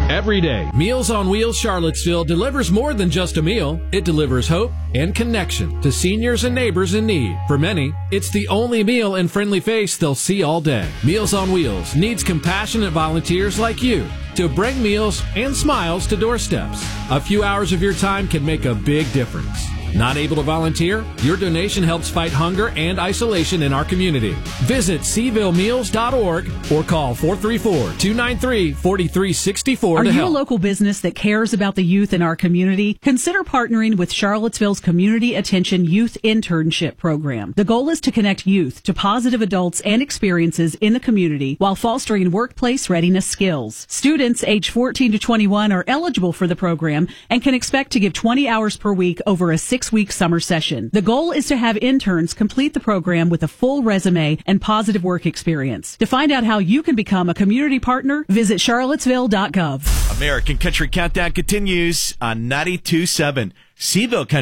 Every day, Meals on Wheels Charlottesville delivers more than just a meal. It delivers hope and connection to seniors and neighbors in need. For many, it's the only meal and friendly face they'll see all day. Meals on Wheels needs compassionate volunteers like you to bring meals and smiles to doorsteps. A few hours of your time can make a big difference. Not able to volunteer? Your donation helps fight hunger and isolation in our community. Visit SeavilleMeals.org or call 434-293-4364 to help. Are you a local business that cares about the youth in our community? Consider partnering with Charlottesville's Community Attention Youth Internship Program. The goal is to connect youth to positive adults and experiences in the community while fostering workplace readiness skills. Students age 14 to 21 are eligible for the program and can expect to give 20 hours per week over a 6-week summer session. The goal is to have interns complete the program with a full resume and positive work experience. To find out how you can become a community partner, visit charlottesville.gov. American Country Countdown continues on 92.7 Seville Country.